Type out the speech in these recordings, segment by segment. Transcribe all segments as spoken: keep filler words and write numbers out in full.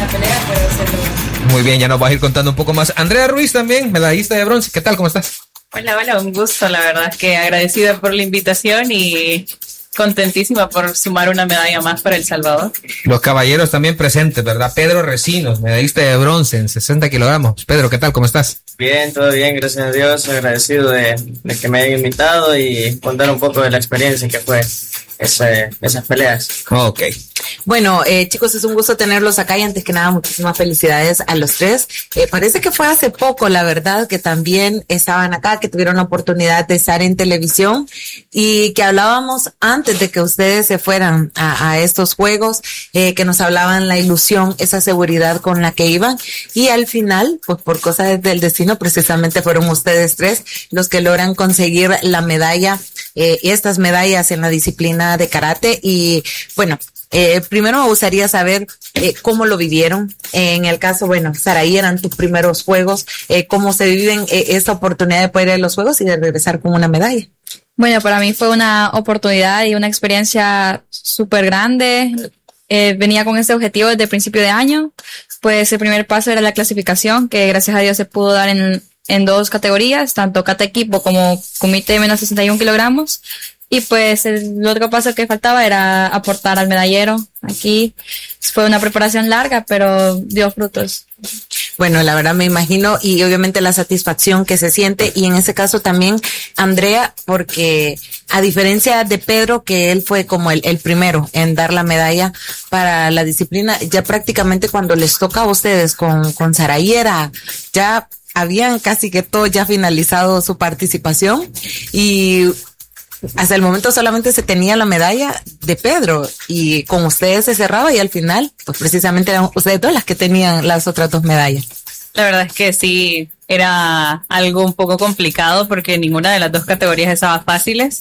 la pelea, pero se logró. Muy bien, ya nos vas a ir contando un poco más. Andrea Ruiz también, medallista de bronce. ¿Qué tal? ¿Cómo estás? Hola, hola, un gusto, la verdad que agradecida por la invitación y contentísima por sumar una medalla más para El Salvador. Los caballeros también presentes, ¿verdad? Pedro Recinos, medallista de bronce en sesenta kilogramos. Pedro, ¿qué tal? ¿Cómo estás? Bien, todo bien, gracias a Dios, agradecido de, de que me hayan invitado y contar un poco de la experiencia que fue ese, esas peleas. Ok. Bueno, eh, chicos, es un gusto tenerlos acá y antes que nada muchísimas felicidades a los tres. Eh, parece que fue hace poco, la verdad, que también estaban acá, que tuvieron la oportunidad de estar en televisión y que hablábamos antes de que ustedes se fueran a, a estos juegos, eh, que nos hablaban la ilusión, esa seguridad con la que iban y al final, pues por cosas del destino, precisamente fueron ustedes tres los que logran conseguir la medalla, eh, estas medallas en la disciplina de karate y bueno, Eh, primero me gustaría saber eh, cómo lo vivieron. Eh, en el caso, bueno, Saraí, eran tus primeros juegos. Eh, ¿Cómo se viven eh, esta oportunidad de poder ir a los juegos y de regresar con una medalla? Bueno, para mí fue una oportunidad y una experiencia súper grande. Eh, venía con este objetivo desde el principio de año. Pues el primer paso era la clasificación, que gracias a Dios se pudo dar en, en dos categorías, tanto kata equipo como comité menos sesenta y uno kilogramos. Y pues el otro paso que faltaba era aportar al medallero. Aquí fue una preparación larga, pero dio frutos. Bueno, la verdad me imagino y obviamente la satisfacción que se siente y en ese caso también Andrea, porque a diferencia de Pedro, que él fue como el, el primero en dar la medalla para la disciplina, ya prácticamente cuando les toca a ustedes con, con Saraí era ya habían casi que todos ya finalizado su participación y hasta el momento solamente se tenía la medalla de Pedro y con ustedes se cerraba y al final, pues precisamente eran ustedes dos las que tenían las otras dos medallas. La verdad es que sí, era algo un poco complicado porque ninguna de las dos categorías estaba fáciles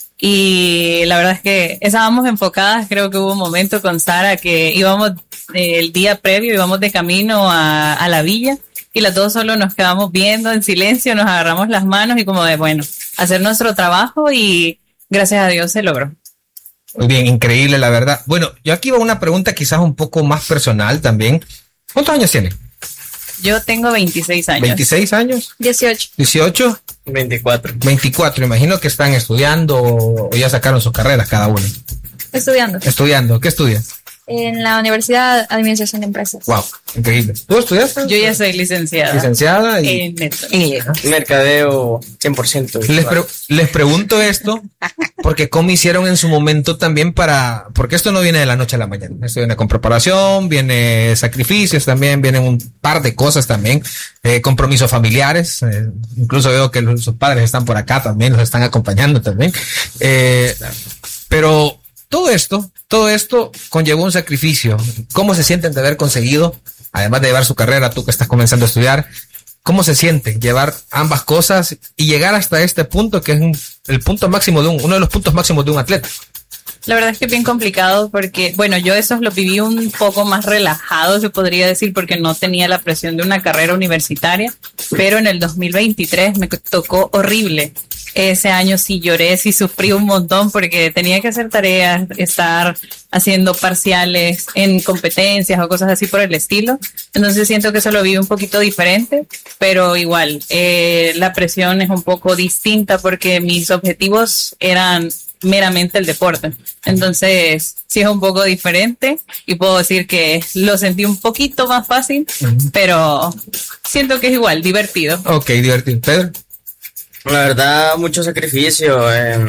y la verdad es que estábamos enfocadas, creo que hubo un momento con Sara que íbamos eh, el día previo, íbamos de camino a, a la villa y las dos solo nos quedamos viendo en silencio, nos agarramos las manos y como de, bueno, hacer nuestro trabajo y gracias a Dios se logró. Muy bien, increíble, la verdad. Bueno, yo aquí va una pregunta quizás un poco más personal también. ¿Cuántos años tiene? Yo tengo veintiséis años. ¿veintiséis años? dieciocho. ¿dieciocho? veinticuatro. veinticuatro, imagino que están estudiando o ya sacaron sus carreras cada uno. Estudiando. Estudiando, ¿qué estudias? En la Universidad Administración de Empresas. Wow, increíble. ¿Tú estudiaste? Yo ya soy licenciada. Licenciada y... En esto. Mercadeo cien por ciento. Les, pre- les pregunto esto porque cómo hicieron en su momento también para, porque esto no viene de la noche a la mañana, esto viene con preparación, viene sacrificios también, vienen un par de cosas también, eh, compromisos familiares, eh, incluso veo que los, sus padres están por acá también, los están acompañando también, eh, pero todo esto, todo esto conllevó un sacrificio. ¿Cómo se sienten de haber conseguido, además de llevar su carrera, tú que estás comenzando a estudiar, cómo se siente llevar ambas cosas y llegar hasta este punto que es un, el punto máximo de un, uno de los puntos máximos de un atleta? La verdad es que es bien complicado porque, bueno, yo esos los viví un poco más relajados, se podría decir, porque no tenía la presión de una carrera universitaria, pero en el dos mil veintitrés me tocó horrible. Ese año sí lloré, sí sufrí un montón porque tenía que hacer tareas, estar haciendo parciales en competencias o cosas así por el estilo. Entonces siento que eso lo viví un poquito diferente, pero igual, eh, la presión es un poco distinta porque mis objetivos eran meramente el deporte. Entonces, sí es un poco diferente y puedo decir que lo sentí un poquito más fácil, uh-huh. pero siento que es igual, divertido. Ok, divertido. Pedro. La verdad, mucho sacrificio. Eh,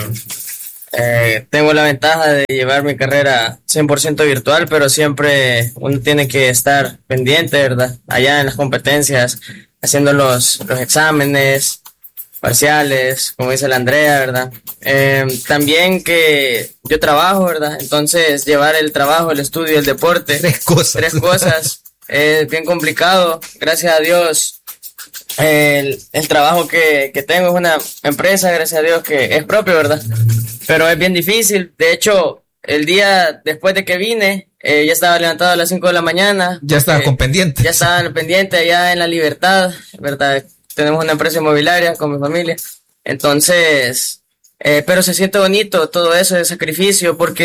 eh, tengo la ventaja de llevar mi carrera cien por ciento virtual, pero siempre uno tiene que estar pendiente, ¿verdad? Allá en las competencias, haciendo los, los exámenes, parciales, como dice la Andrea, ¿verdad? Eh, también que yo trabajo, ¿verdad? Entonces, llevar el trabajo, el estudio, el deporte. Tres cosas. Tres cosas. Es bien complicado. Gracias a Dios. El, el trabajo que, que tengo es una empresa, gracias a Dios, que es propio, ¿verdad? Pero es bien difícil. De hecho, el día después de que vine, eh, ya estaba levantado a las cinco de la mañana. Ya estaba con pendiente. Ya estaba en pendiente allá en La Libertad, ¿verdad? Tenemos una empresa inmobiliaria con mi familia. Entonces, eh, pero se siente bonito todo eso de sacrificio porque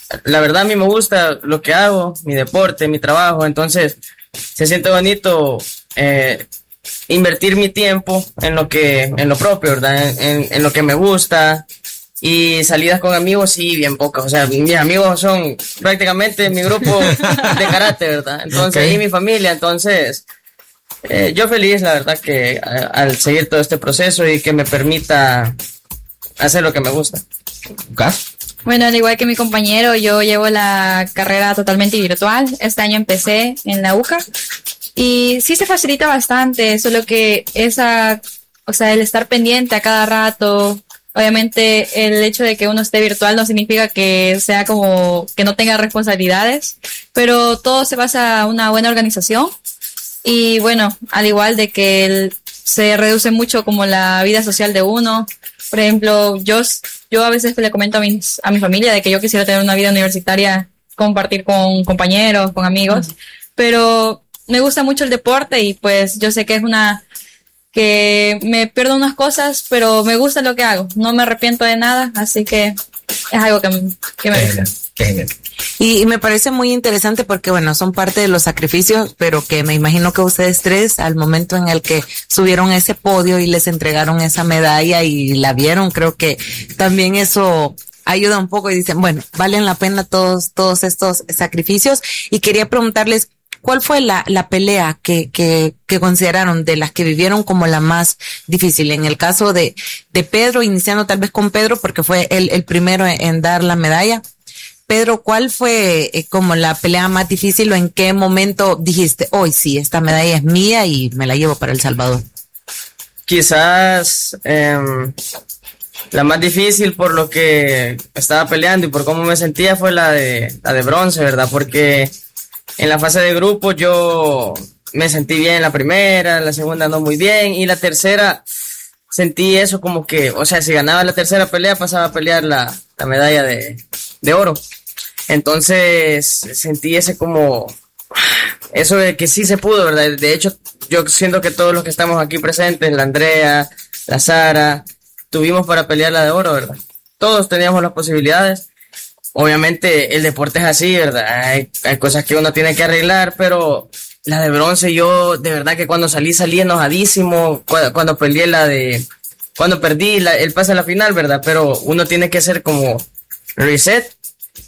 la verdad a mí me gusta lo que hago, mi deporte, mi trabajo, entonces se siente bonito eh, invertir mi tiempo en lo que, en lo propio, ¿verdad? En, en, en lo que me gusta. Y salidas con amigos, sí, bien pocas. O sea, mis amigos son prácticamente mi grupo de karate, ¿verdad? Entonces, okay. Y mi familia. Entonces, eh, yo feliz, la verdad, que a, al seguir todo este proceso y que me permita hacer lo que me gusta. ¿Gas? Bueno, al igual que mi compañero, yo llevo la carrera totalmente virtual. Este año empecé en la U C A y sí se facilita bastante, solo que esa, o sea, el estar pendiente a cada rato. Obviamente el hecho de que uno esté virtual no significa que sea como que no tenga responsabilidades, pero todo se basa en una buena organización y bueno, al igual de que el, se reduce mucho como la vida social de uno. Por ejemplo, yo, yo a veces le comento a, mis, a mi familia de que yo quisiera tener una vida universitaria, compartir con compañeros, con amigos, uh-huh. Pero me gusta mucho el deporte y pues yo sé que es una... que me pierdo unas cosas, pero me gusta lo que hago, no me arrepiento de nada, así que es algo que, que me gusta. Genial. Y, y me parece muy interesante porque, bueno, son parte de los sacrificios, pero que me imagino que ustedes tres, al momento en el que subieron ese podio y les entregaron esa medalla y la vieron, creo que también eso ayuda un poco y dicen, bueno, valen la pena todos, todos estos sacrificios. Y quería preguntarles, ¿cuál fue la, la pelea que, que, que consideraron de las que vivieron como la más difícil? En el caso de, de Pedro, iniciando tal vez con Pedro, porque fue el, el primero en, en dar la medalla. Pedro, ¿cuál fue eh, como la pelea más difícil o en qué momento dijiste, hoy sí, esta medalla es mía y me la llevo para El Salvador? Quizás eh, la más difícil por lo que estaba peleando y por cómo me sentía fue la de, la de bronce, ¿verdad? Porque en la fase de grupo yo me sentí bien en la primera, en la segunda no muy bien, y la tercera sentí eso como que, o sea, si ganaba la tercera pelea pasaba a pelear la, la medalla de, de oro. Entonces sentí ese como, eso de que sí se pudo, ¿verdad? De hecho, yo siento que todos los que estamos aquí presentes, la Andrea, la Sara, tuvimos para pelear la de oro, ¿verdad? Todos teníamos las posibilidades. Obviamente el deporte es así, ¿verdad? Hay, hay cosas que uno tiene que arreglar, pero la de bronce yo de verdad que cuando salí salí enojadísimo, cuando, cuando peleé la de, cuando perdí la, el pase a la final, ¿verdad? Pero uno tiene que hacer como reset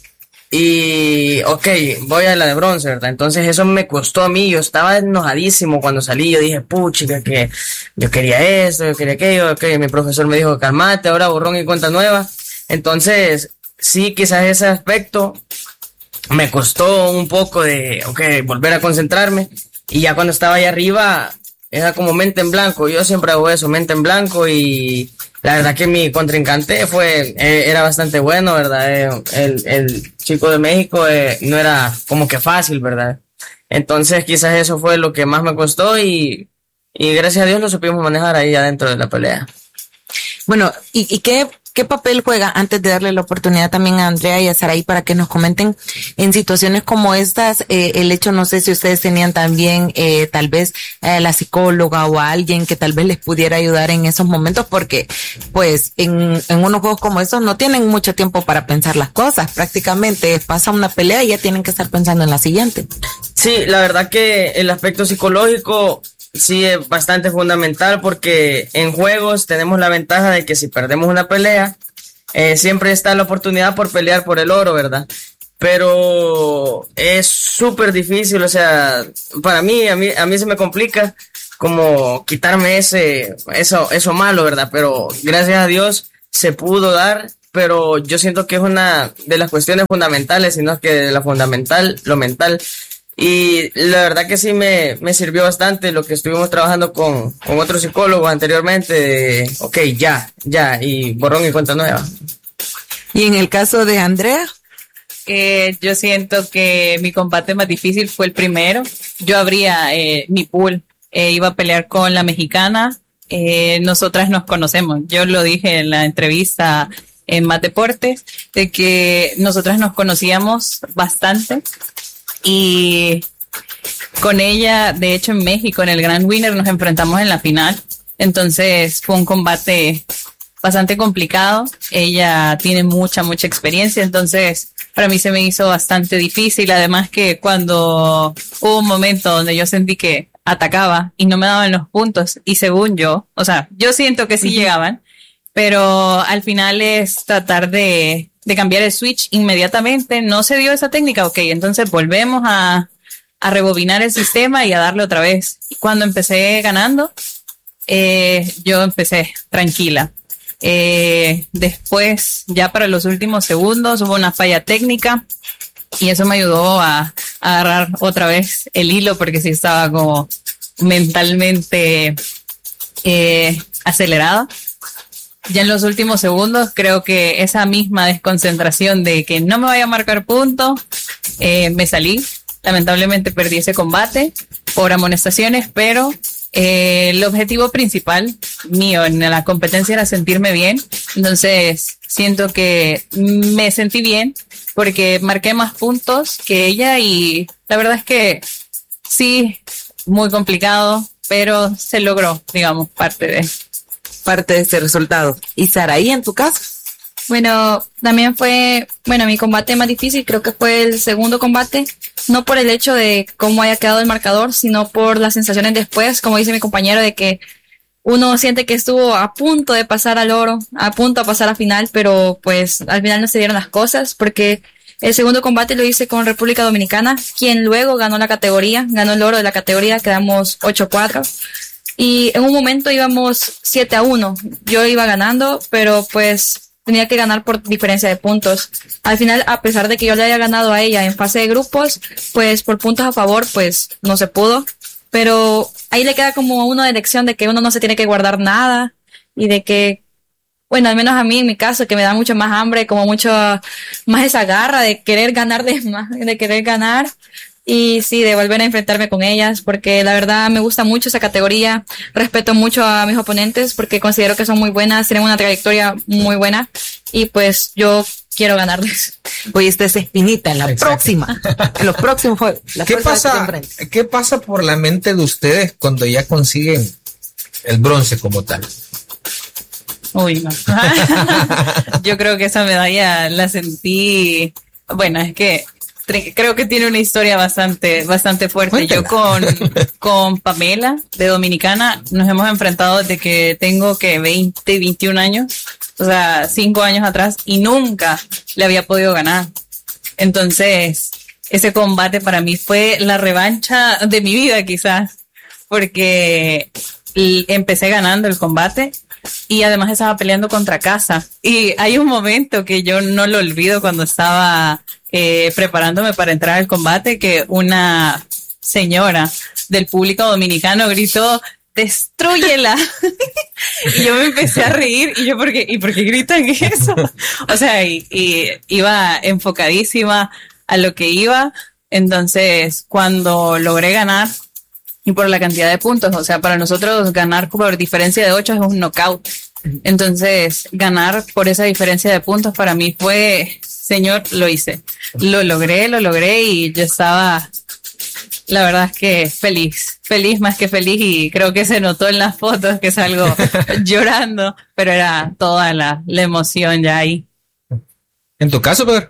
y ok, voy a la de bronce, ¿verdad? Entonces eso me costó a mí, yo estaba enojadísimo cuando salí, yo dije, puchica, que yo quería esto, yo quería aquello, ok, mi profesor me dijo, calmate, ahora borrón y cuenta nueva. Entonces sí, quizás ese aspecto me costó un poco de, ok, volver a concentrarme. Y ya cuando estaba ahí arriba, era como mente en blanco. Yo siempre hago eso, mente en blanco. Y la verdad que mi contrincante fue, eh, era bastante bueno, ¿verdad? Eh, el, el chico de México eh, no era como que fácil, ¿verdad? Entonces quizás eso fue lo que más me costó y, y gracias a Dios lo supimos manejar ahí adentro de la pelea. Bueno, ¿y, y qué... ¿Qué papel juega, antes de darle la oportunidad también a Andrea y a Saraí para que nos comenten en situaciones como estas, eh, el hecho, no sé si ustedes tenían también eh, tal vez a eh, la psicóloga o a alguien que tal vez les pudiera ayudar en esos momentos, porque pues en, en unos juegos como estos no tienen mucho tiempo para pensar las cosas, prácticamente pasa una pelea y ya tienen que estar pensando en la siguiente. Sí, la verdad que el aspecto psicológico sí es bastante fundamental porque en juegos tenemos la ventaja de que si perdemos una pelea, eh, siempre está la oportunidad por pelear por el oro, ¿verdad? Pero es súper difícil, o sea, para mí, a mí, a mí se me complica como quitarme ese, eso, eso malo, ¿verdad? Pero gracias a Dios se pudo dar, pero yo siento que es una de las cuestiones fundamentales, sino que de la fundamental, lo mental. Y la verdad que sí me, me sirvió bastante lo que estuvimos trabajando con, con otros psicólogos anteriormente. De, ok, ya, ya, y borrón y cuenta nueva. ¿Y en el caso de Andrea? Eh, yo siento que mi combate más difícil fue el primero. Yo abría eh, mi pool, eh, iba a pelear con la mexicana. Eh, nosotras nos conocemos. Yo lo dije en la entrevista en Más Deportes, de que nosotras nos conocíamos bastante. Y con ella, de hecho en México, en el Grand Winner, nos enfrentamos en la final. Entonces fue un combate bastante complicado. Ella tiene mucha, mucha experiencia. Entonces para mí se me hizo bastante difícil. Además que cuando hubo un momento donde yo sentí que atacaba y no me daban los puntos, y según yo, o sea, yo siento que sí uh-huh. llegaban, pero al final es tratar de, de cambiar el switch inmediatamente. No se dio esa técnica, ok, entonces volvemos a, a rebobinar el sistema y a darle otra vez. Y cuando empecé ganando, eh, yo empecé tranquila. Eh, después, ya para los últimos segundos, hubo una falla técnica y eso me ayudó a, a agarrar otra vez el hilo, porque sí estaba como mentalmente eh, acelerada. Ya en los últimos segundos, creo que esa misma desconcentración de que no me vaya a marcar punto, eh, me salí. Lamentablemente perdí ese combate por amonestaciones, pero eh, el objetivo principal mío en la competencia era sentirme bien. Entonces siento que me sentí bien porque marqué más puntos que ella, y la verdad es que sí, muy complicado, pero se logró, digamos, parte de parte de ese resultado. Y Saraí, en tu caso. Bueno, también fue, bueno, mi combate más difícil creo que fue el segundo combate, no por el hecho de cómo haya quedado el marcador, sino por las sensaciones después, como dice mi compañero, de que uno siente que estuvo a punto de pasar al oro, a punto de pasar a final, pero pues al final no se dieron las cosas, porque el segundo combate lo hice con República Dominicana, quien luego ganó la categoría, ganó el oro de la categoría, quedamos ocho cuatro. Y en un momento íbamos siete a uno, yo iba ganando, pero pues tenía que ganar por diferencia de puntos. Al final, a pesar de que yo le haya ganado a ella en fase de grupos, pues por puntos a favor, pues no se pudo. Pero ahí le queda como una de lección de que uno no se tiene que guardar nada y de que, bueno, al menos a mí en mi caso, que me da mucho más hambre, como mucho más esa garra de querer ganar, de, de querer ganar. Y sí, de volver a enfrentarme con ellas, porque la verdad me gusta mucho esa categoría. Respeto mucho a mis oponentes porque considero que son muy buenas, tienen una trayectoria muy buena y pues yo quiero ganarles. Oye, esta es espinita en la Exacto. próxima, en los próximos juegos. ¿Qué pasa, ¿Qué pasa por la mente de ustedes cuando ya consiguen el bronce como tal? Uy, no. Yo creo que esa medalla la sentí, bueno, es que creo que tiene una historia bastante bastante fuerte. Cuéntala. Yo con, con Pamela de Dominicana nos hemos enfrentado desde que tengo que veinte, veintiún años, o sea, cinco años atrás, y nunca le había podido ganar. Entonces, ese combate para mí fue la revancha de mi vida quizás, porque empecé ganando el combate y además estaba peleando contra Casa. Y hay un momento que yo no lo olvido cuando estaba eh, preparándome para entrar al combate, que una señora del público dominicano gritó: ¡destrúyela! Y yo me empecé a reír, y yo, ¿por qué, ¿y por qué gritan eso? O sea, y, y iba enfocadísima a lo que iba. Entonces, cuando logré ganar, y por la cantidad de puntos, o sea, para nosotros ganar por diferencia de ocho es un knockout. Entonces, ganar por esa diferencia de puntos para mí fue, señor, lo hice. Lo logré, lo logré y yo estaba, la verdad es que feliz, feliz más que feliz, y creo que se notó en las fotos que salgo llorando, pero era toda la, la emoción ya ahí. ¿En tu caso, Pedro?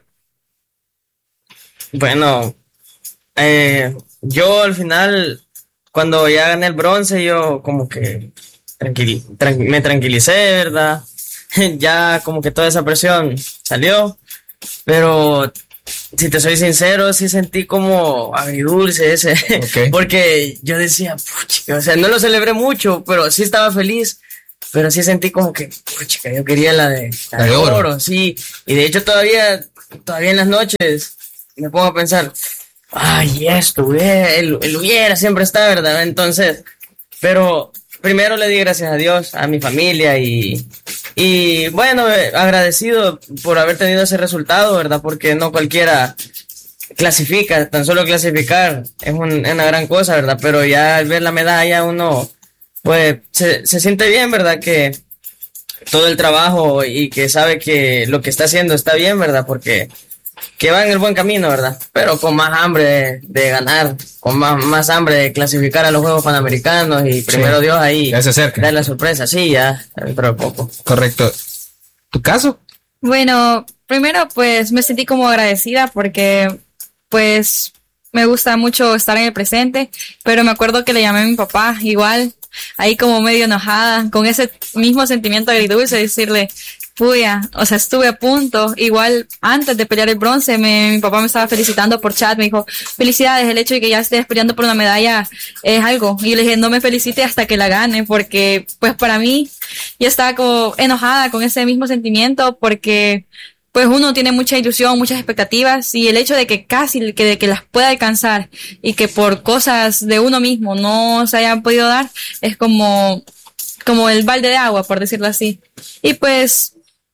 Bueno, eh, yo al final, cuando ya gané el bronce, yo como que tranquil, tran, me tranquilicé, ¿verdad? Ya como que toda esa presión salió, pero si te soy sincero, sí sentí como agridulce ese, okay. Porque yo decía, puchica, o sea, no lo celebré mucho, pero sí estaba feliz, pero sí sentí como que, puchica, yo quería la de, la de oro. oro, sí, y de hecho todavía, todavía en las noches me pongo a pensar, ay, esto, el, el hubiera siempre está, ¿verdad? Entonces, pero primero le di gracias a Dios, a mi familia y, y bueno, eh, agradecido por haber tenido ese resultado, ¿verdad? Porque no cualquiera clasifica, tan solo clasificar es, un, es una gran cosa, ¿verdad? Pero ya al ver la medalla uno, pues, se, se siente bien, ¿verdad? Que todo el trabajo y que sabe que lo que está haciendo está bien, ¿verdad? Porque que va en el buen camino, ¿verdad? Pero con más hambre de, de ganar, con más, más hambre de clasificar a los Juegos Panamericanos y primero sí, Dios ahí ya se acerca. Dar la sorpresa, sí, ya dentro de poco. Correcto. ¿Tu caso? Bueno, primero pues me sentí como agradecida porque pues me gusta mucho estar en el presente, pero me acuerdo que le llamé a mi papá igual, ahí como medio enojada, con ese mismo sentimiento agridulce, decirle, puya, o sea, estuve a punto, igual antes de pelear el bronce, me, mi papá me estaba felicitando por chat, me dijo, felicidades, el hecho de que ya estés peleando por una medalla es algo, y yo le dije, no me felicite hasta que la gane, porque pues para mí, yo estaba como enojada con ese mismo sentimiento, porque pues uno tiene mucha ilusión, muchas expectativas, y el hecho de que casi, que, de que las pueda alcanzar, y que por cosas de uno mismo no se hayan podido dar, es como, como el balde de agua, por decirlo así. Y pues,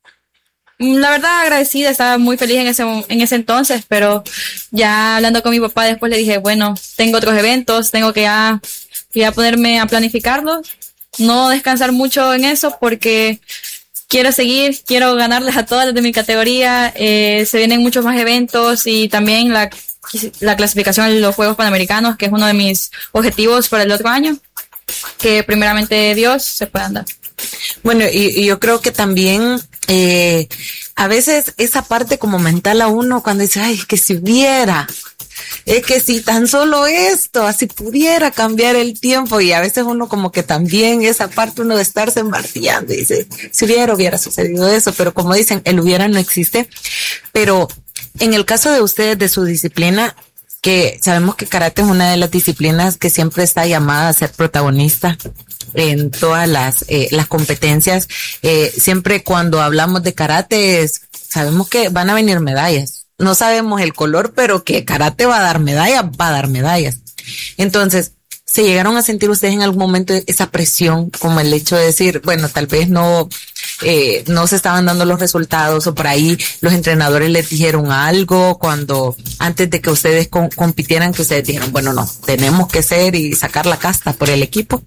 la verdad agradecida, estaba muy feliz en ese, en ese entonces, pero ya hablando con mi papá después le dije, bueno, tengo otros eventos, tengo que ya, ya ponerme a planificarlos, no descansar mucho en eso porque quiero seguir, quiero ganarles a todas las de mi categoría, eh, se vienen muchos más eventos y también la, la clasificación en los Juegos Panamericanos, que es uno de mis objetivos para el otro año, que primeramente Dios se puedan dar. Bueno, y, y yo creo que también eh, a veces esa parte como mental a uno cuando dice, ay, que si hubiera, es que si tan solo esto, así pudiera cambiar el tiempo, y a veces uno como que también esa parte uno de estarse embarcillando y dice, si hubiera, hubiera sucedido eso, pero como dicen, el hubiera no existe. Pero en el caso de ustedes, de su disciplina, que sabemos que karate es una de las disciplinas que siempre está llamada a ser protagonista en todas las eh, las competencias, eh, siempre cuando hablamos de karate es, sabemos que van a venir medallas, no sabemos el color, pero que karate va a dar medallas, va a dar medallas. Entonces, ¿se llegaron a sentir ustedes en algún momento esa presión, como el hecho de decir, bueno, tal vez no eh, no se estaban dando los resultados, o por ahí los entrenadores les dijeron algo cuando antes de que ustedes con, compitieran, que ustedes dijeron, bueno, no, tenemos que ser y sacar la casta por el equipo?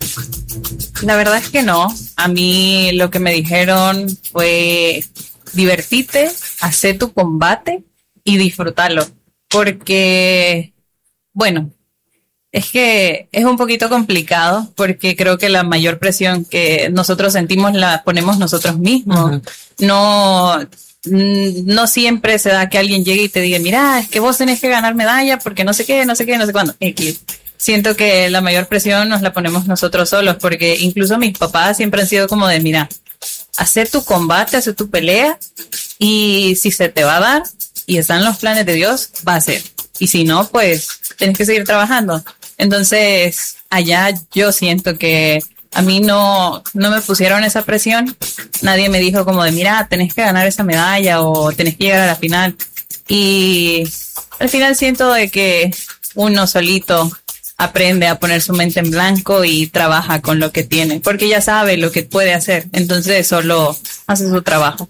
La verdad es que no. A mí lo que me dijeron fue divertite, hace tu combate y disfrútalo. Porque, bueno, es que es un poquito complicado porque creo que la mayor presión que nosotros sentimos la ponemos nosotros mismos. Uh-huh. No, no siempre se da que alguien llegue y te diga, mira, es que vos tenés que ganar medalla porque no sé qué, no sé qué, no sé cuándo. X. Siento que la mayor presión nos la ponemos nosotros solos, porque incluso mis papás siempre han sido como de, mira, hacer tu combate, hacer tu pelea, y si se te va a dar y están los planes de Dios, va a ser. Y si no, pues tienes que seguir trabajando. Entonces, allá yo siento que a mí no, no me pusieron esa presión. Nadie me dijo como de, mira, tenés que ganar esa medalla o tenés que llegar a la final. Y al final siento de que uno solito aprende a poner su mente en blanco y trabaja con lo que tiene, porque ya sabe lo que puede hacer. Entonces solo hace su trabajo.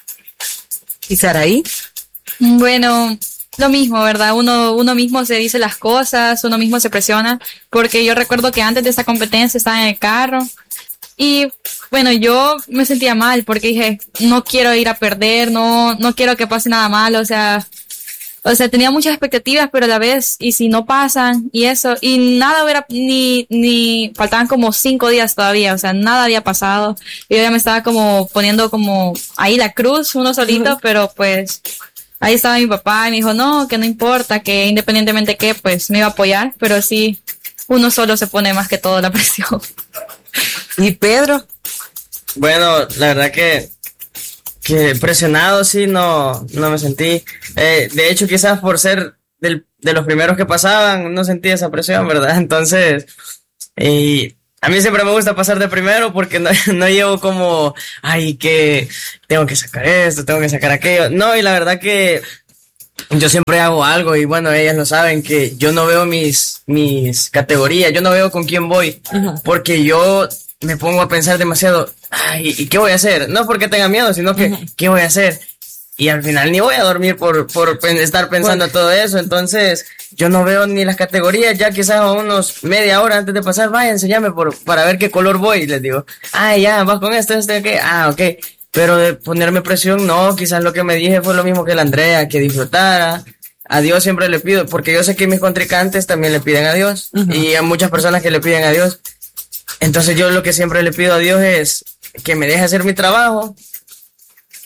¿Y Saraí? Bueno, lo mismo, ¿verdad? Uno, uno mismo se dice las cosas, uno mismo se presiona, porque yo recuerdo que antes de esta competencia estaba en el carro y bueno, yo me sentía mal porque dije, no quiero ir a perder, no, no quiero que pase nada malo, o sea, o sea, tenía muchas expectativas, pero a la vez, y si no pasan, y eso, y nada hubiera, ni, ni, faltaban como cinco días todavía, o sea, nada había pasado, y yo ya me estaba como poniendo como ahí la cruz, uno solito, uh-huh. Pero pues, ahí estaba mi papá y me dijo, no, que no importa, que independientemente qué, pues me iba a apoyar, pero sí, uno solo se pone más que todo la presión. ¿Y Pedro? Bueno, la verdad que, que presionado sí no, no me sentí. Eh, de hecho, quizás por ser del, de los primeros que pasaban, no sentí esa presión, ¿verdad? Entonces, y a mí siempre me gusta pasar de primero porque no, no llevo como, ay, que tengo que sacar esto, tengo que sacar aquello. No, y la verdad que yo siempre hago algo y bueno, ellas lo saben, que yo no veo mis, mis categorías, yo no veo con quién voy, uh-huh. Porque yo me pongo a pensar demasiado, ay, ¿y qué voy a hacer? No porque tenga miedo, sino que, uh-huh. ¿Qué voy a hacer? Y al final ni voy a dormir por, por estar pensando bueno. Todo eso. Entonces, yo no veo ni las categorías. Ya quizás a unos media hora antes de pasar, vaya, enséñame por, para ver qué color voy. Y les digo, ah, ya, vas con esto, este, ¿qué? Ah, ok. Pero de ponerme presión, no, quizás lo que me dije fue lo mismo que la Andrea, que disfrutara. A Dios siempre le pido, porque yo sé que mis contrincantes también le piden a Dios. Uh-huh. Y a muchas personas que le piden a Dios. Entonces yo lo que siempre le pido a Dios es que me deje hacer mi trabajo,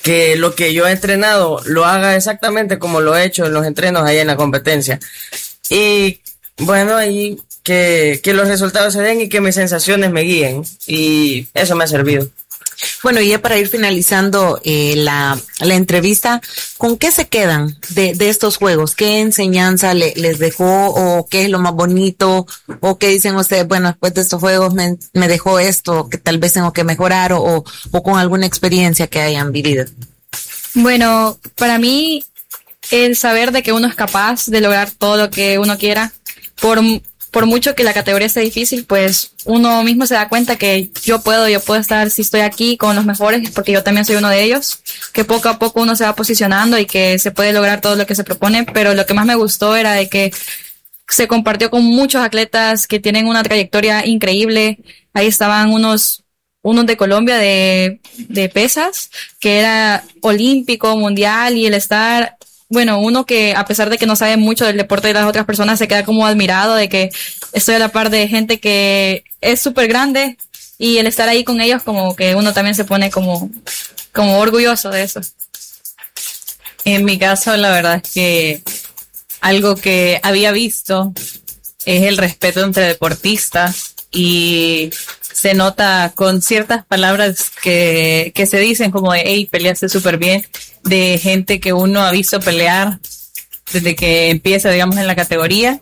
que lo que yo he entrenado lo haga exactamente como lo he hecho en los entrenos ahí en la competencia. Y bueno, y que, que los resultados se den y que mis sensaciones me guíen. Y eso me ha servido. Bueno, y ya para ir finalizando eh, la, la entrevista, ¿con qué se quedan de, de estos juegos? ¿Qué enseñanza le, les dejó o qué es lo más bonito? ¿O qué dicen ustedes, bueno, después de estos juegos me, me dejó esto que tal vez tengo que mejorar o, o con alguna experiencia que hayan vivido? Bueno, para mí el saber de que uno es capaz de lograr todo lo que uno quiera, por por mucho que la categoría esté difícil, pues uno mismo se da cuenta que yo puedo, yo puedo estar, si estoy aquí con los mejores, porque yo también soy uno de ellos, que poco a poco uno se va posicionando y que se puede lograr todo lo que se propone, pero lo que más me gustó era de que se compartió con muchos atletas que tienen una trayectoria increíble. Ahí estaban unos unos de Colombia de, de pesas, que era olímpico, mundial, y el estar... Bueno, uno que a pesar de que no sabe mucho del deporte de las otras personas, se queda como admirado de que estoy a la par de gente que es súper grande, y el estar ahí con ellos como que uno también se pone como, como orgulloso de eso. En mi caso, la verdad es que algo que había visto es el respeto entre deportistas, y se nota con ciertas palabras que, que se dicen como de, hey, peleaste súper bien, de gente que uno ha visto pelear desde que empieza, digamos, en la categoría.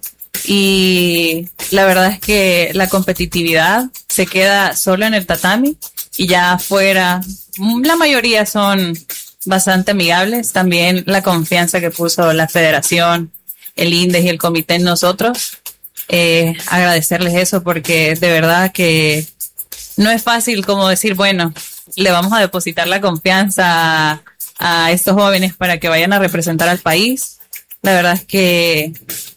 Y la verdad es que la competitividad se queda solo en el tatami, y ya afuera la mayoría son bastante amigables. También la confianza que puso la federación, el INDES y el comité en nosotros, eh, agradecerles eso, porque de verdad que no es fácil como decir, bueno, le vamos a depositar la confianza a, a estos jóvenes para que vayan a representar al país. La verdad es que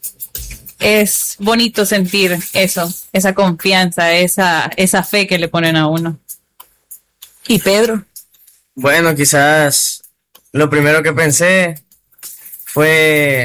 es bonito sentir eso, esa confianza, esa, esa fe que le ponen a uno. ¿Y Pedro? Bueno, quizás lo primero que pensé fue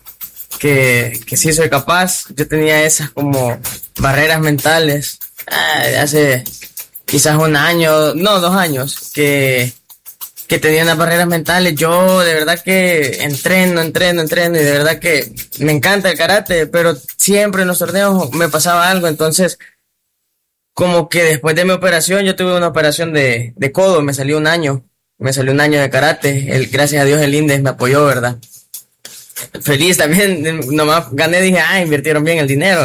que, que sí soy capaz. Yo tenía esas como barreras mentales eh, hace quizás un año, no, dos años, que, que tenía unas barreras mentales. Yo de verdad que entreno, entreno, entreno, y de verdad que me encanta el karate, pero siempre en los torneos me pasaba algo. Entonces, como que después de mi operación, yo tuve una operación de, de codo, me salió un año, me salió un año de karate. El, gracias a Dios el INDES me apoyó, ¿verdad? Feliz también, nomás gané, dije, ah, invirtieron bien el dinero.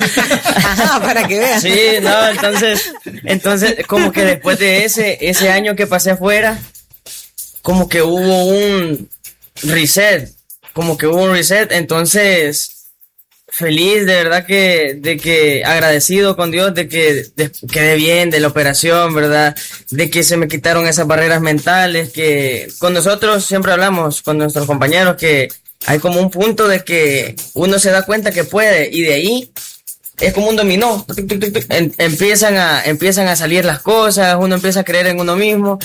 Ajá, para que veas. Sí, no, entonces, entonces, como que después de ese, ese año que pasé afuera, como que hubo un reset, como que hubo un reset, entonces, feliz, de verdad que, de que agradecido con Dios de que de, quedé bien de la operación, ¿verdad? De que se me quitaron esas barreras mentales, que con nosotros siempre hablamos, con nuestros compañeros, que hay como un punto de que uno se da cuenta que puede, y de ahí es como un dominó. Em, empiezan a, empiezan a salir las cosas, uno empieza a creer en uno mismo,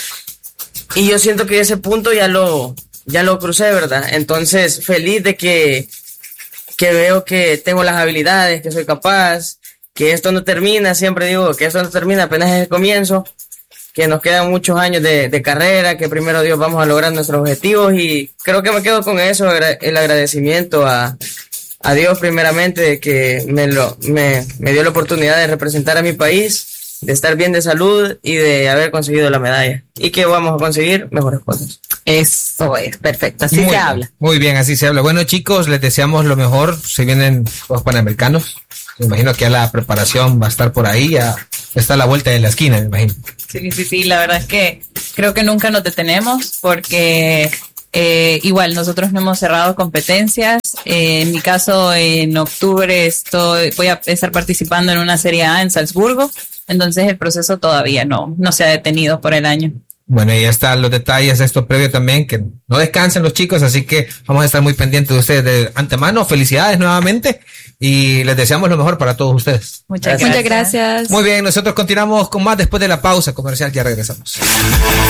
y yo siento que ese punto ya lo, ya lo crucé, ¿verdad? Entonces, feliz de que, que veo que tengo las habilidades, que soy capaz, que esto no termina, siempre digo que esto no termina, apenas es el comienzo, que nos quedan muchos años de, de carrera, que primero Dios vamos a lograr nuestros objetivos, y creo que me quedo con eso, el agradecimiento a, a Dios primeramente, de que me, lo, me, me dio la oportunidad de representar a mi país, de estar bien de salud y de haber conseguido la medalla, y que vamos a conseguir mejores cosas. Eso es, perfecto, así muy se bien, habla. Muy bien, así se habla. Bueno, chicos, les deseamos lo mejor. Se vienen Juegos Panamericanos. Me imagino que ya la preparación va a estar por ahí, ya está a la vuelta de la esquina, me imagino. Sí, sí, sí, la verdad es que creo que nunca nos detenemos, porque eh, igual nosotros no hemos cerrado competencias. Eh, en mi caso, en octubre estoy, voy a estar participando en una Serie A en Salzburgo, entonces el proceso todavía no, no se ha detenido por el año. Bueno, y ya están los detalles, esto previo también, que no descansen los chicos, así que vamos a estar muy pendientes de ustedes de antemano. Felicidades nuevamente y les deseamos lo mejor para todos ustedes. Muchas Muchas gracias. gracias. Muy bien, nosotros continuamos con más después de la pausa comercial, ya regresamos.